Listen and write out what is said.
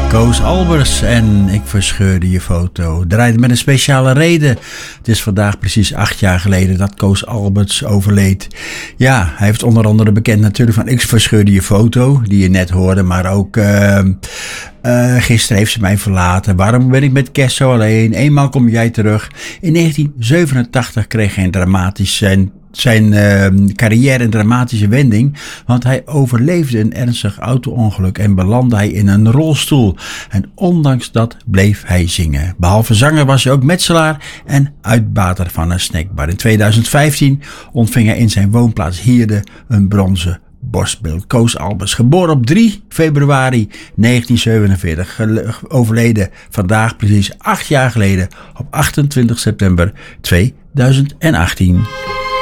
Koos Albers en Ik verscheurde je foto. Draaide met een speciale reden. Het is vandaag precies 8 jaar geleden dat Koos Albers overleed. Ja, hij heeft onder andere bekend natuurlijk van Ik verscheurde je foto, die je net hoorde, maar ook gisteren heeft ze mij verlaten. Waarom ben ik met kerst zo alleen? Eenmaal kom jij terug. In 1987 kreeg hij zijn carrière een dramatische wending, want hij overleefde een ernstig auto-ongeluk en belandde hij in een rolstoel. En ondanks dat bleef hij zingen. Behalve zanger was hij ook metselaar en uitbater van een snackbar. In 2015 ontving hij in zijn woonplaats Hierde een bronzen borstbeeld. Koos Albers, geboren op 3 februari 1947, overleden vandaag precies 8 jaar geleden op 28 september 2018.